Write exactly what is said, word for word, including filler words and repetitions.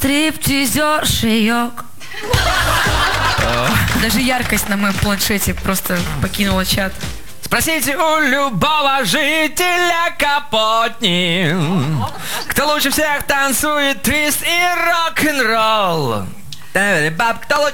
Стриптизер шиёк. Даже яркость на моем планшете просто покинула чат. Спросите у любого жителя Капотни, кто лучше всех танцует твист и рок-н-ролл. Кто лучше